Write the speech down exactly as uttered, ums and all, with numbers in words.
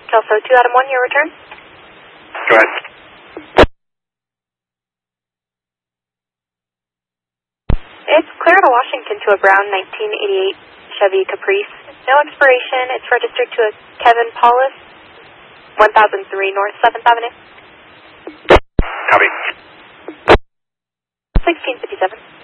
Kelso two Adam one, your return. Go ahead. It's clear out of Washington to a brown nineteen eighty-eight Chevy Caprice. No expiration. It's registered to a Kevin Paulus, one thousand three North seventh Avenue. Copy. sixteen fifty-seven.